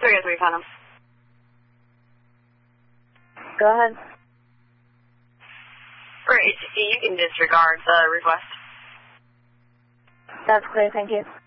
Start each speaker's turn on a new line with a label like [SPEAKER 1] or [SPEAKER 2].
[SPEAKER 1] 303 Phantom.
[SPEAKER 2] Go ahead.
[SPEAKER 1] For ATC, you can disregard the request.
[SPEAKER 2] That's clear, thank you.